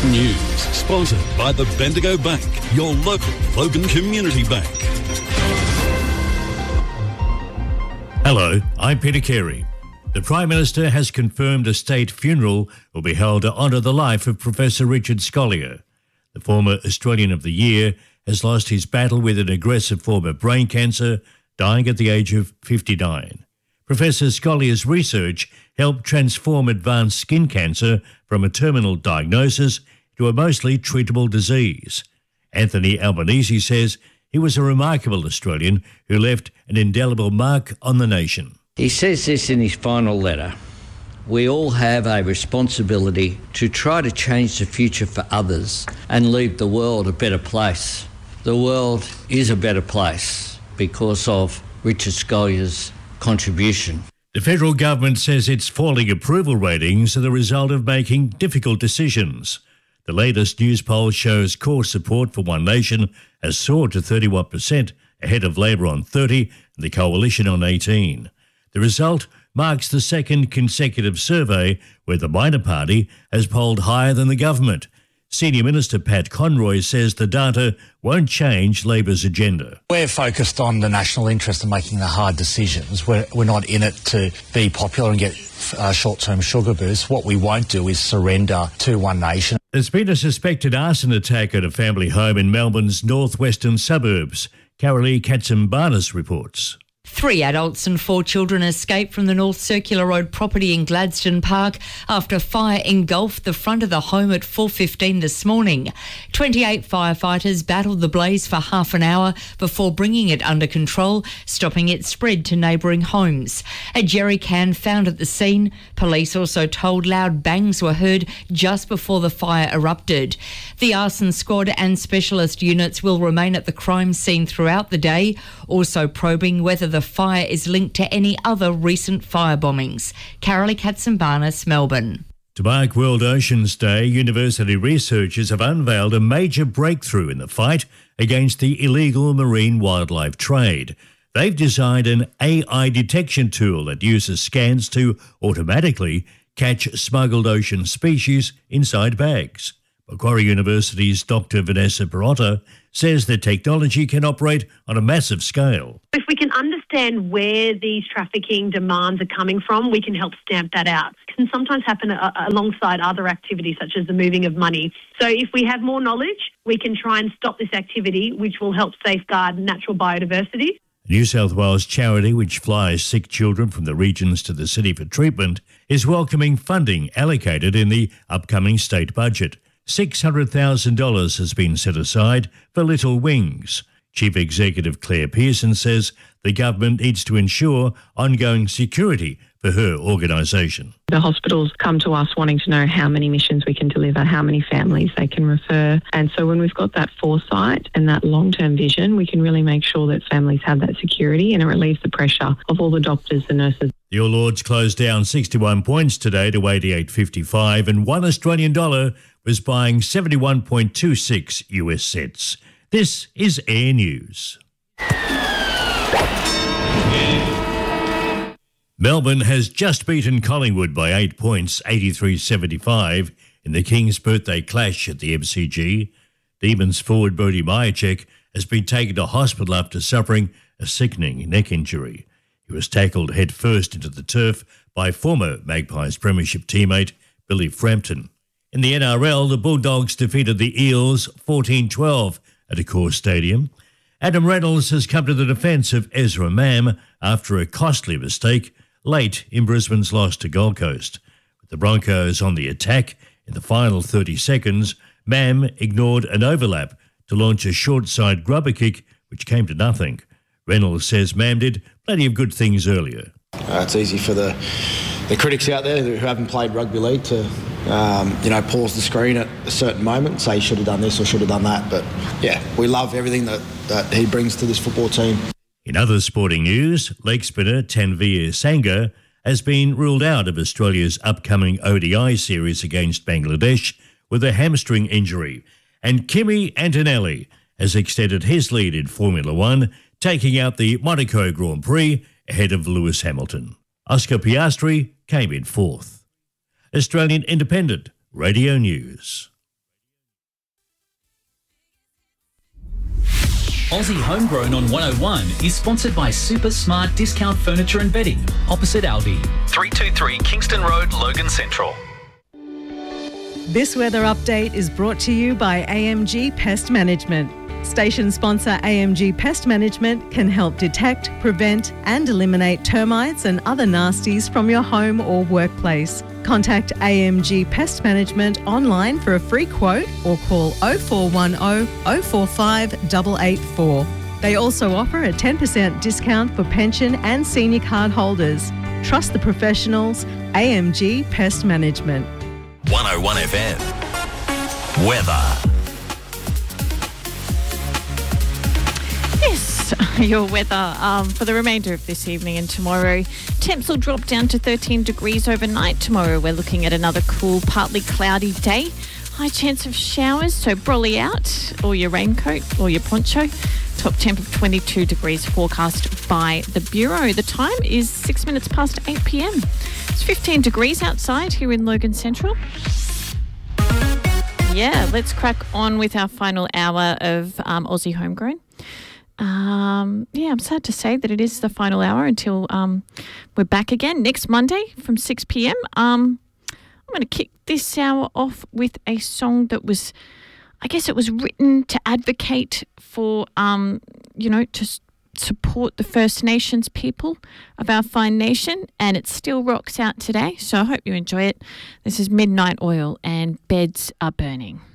News sponsored by the Bendigo Bank, your local Logan Community Bank. Hello, I'm Peter Carey. The Prime Minister has confirmed a state funeral will be held to honour the life of Professor Richard Scolyer. The former Australian of the Year has lost his battle with an aggressive form of brain cancer, dying at the age of 59. Professor Scolyer's research helped transform advanced skin cancer from a terminal diagnosis to a mostly treatable disease. Anthony Albanese says he was a remarkable Australian who left an indelible mark on the nation. He says this in his final letter: "We all have a responsibility to try to change the future for others and leave the world a better place. The world is a better place because of Richard Scolyer's contribution." The federal government says its falling approval ratings are the result of making difficult decisions. The latest news poll shows core support for One Nation has soared to 31%, ahead of Labor on 30% and the Coalition on 18%. The result marks the second consecutive survey where the minor party has polled higher than the government. Senior Minister Pat Conroy says the data won't change Labor's agenda. We're focused on the national interest and making the hard decisions. We're not in it to be popular and get short-term sugar boosts. What we won't do is surrender to One Nation. There's been a suspected arson attack at a family home in Melbourne's northwestern suburbs. Carolee Katsimbarnis reports. 3 adults and 4 children escaped from the North Circular Road property in Gladstone Park after fire engulfed the front of the home at 4:15 this morning. 28 firefighters battled the blaze for half an hour before bringing it under control, stopping its spread to neighbouring homes. A jerry can found at the scene. Police also told loud bangs were heard just before the fire erupted. The arson squad and specialist units will remain at the crime scene throughout the day, also probing whether the fire is linked to any other recent fire bombings. Carolee Katsimbarnis, Melbourne. To mark World Oceans Day, university researchers have unveiled a major breakthrough in the fight against the illegal marine wildlife trade. They've designed an AI detection tool that uses scans to automatically catch smuggled ocean species inside bags. Macquarie University's Dr. Vanessa Perotta says the technology can operate on a massive scale. If we can understand where these trafficking demands are coming from, we can help stamp that out. It can sometimes happen alongside other activities such as the moving of money. So if we have more knowledge, we can try and stop this activity, which will help safeguard natural biodiversity. A New South Wales charity which flies sick children from the regions to the city for treatment is welcoming funding allocated in the upcoming state budget. $600,000 has been set aside for Little Wings. Chief Executive Claire Pearson says the government needs to ensure ongoing security for her organisation. The hospitals come to us wanting to know how many missions we can deliver, how many families they can refer. And so when we've got that foresight and that long-term vision, we can really make sure that families have that security and it relieves the pressure of all the doctors and nurses. The All Ords closed down 61 points today to 88.55 and $1 Australian was buying 71.26 US cents. This is Air News. Melbourne has just beaten Collingwood by 8 points, 83-75, in the King's birthday clash at the MCG. Demons forward Brody Majacek has been taken to hospital after suffering a sickening neck injury. He was tackled head first into the turf by former Magpies Premiership teammate Billy Frampton. In the NRL, the Bulldogs defeated the Eels 14-12 at Accor Stadium. Adam Reynolds has come to the defence of Ezra Mam after a costly mistake late in Brisbane's loss to Gold Coast. With the Broncos on the attack in the final 30 seconds, Mam ignored an overlap to launch a short side grubber kick, which came to nothing. Reynolds says Mam did plenty of good things earlier. It's easy for the critics out there who haven't played rugby league to, pause the screen at a certain moment and say he should have done this or should have done that. But, yeah, we love everything that he brings to this football team. In other sporting news, leg spinner Tanveer Sangha has been ruled out of Australia's upcoming ODI series against Bangladesh with a hamstring injury. And Kimi Antonelli has extended his lead in Formula One, taking out the Monaco Grand Prix ahead of Lewis Hamilton. Oscar Piastri came in fourth. Australian Independent Radio News. Aussie Homegrown on 101 is sponsored by Super Smart Discount Furniture and Bedding, opposite Aldi. 323 Kingston Road, Logan Central. This weather update is brought to you by AMG Pest Management. Station sponsor AMG Pest Management can help detect, prevent and eliminate termites and other nasties from your home or workplace. Contact AMG Pest Management online for a free quote or call 0410 045 884. They also offer a 10% discount for pension and senior card holders. Trust the professionals, AMG Pest Management. 101 FM. Weather. Yes, your weather for the remainder of this evening and tomorrow. Temps will drop down to 13 degrees overnight. Tomorrow we're looking at another cool, partly cloudy day. High chance of showers, so brolly out or your raincoat or your poncho. Top temp of 22 degrees forecast by the Bureau. The time is 6 minutes past 8 p.m. It's 15 degrees outside here in Logan Central. Yeah, let's crack on with our final hour of Aussie Homegrown. I'm sad to say that it is the final hour until we're back again next Monday from 6 p.m. I'm going to kick this hour off with a song that was, I guess it was written to advocate for, to support the First Nations people of our fine nation, and it still rocks out today, so I hope you enjoy it. This is Midnight Oil and Beds Are Burning.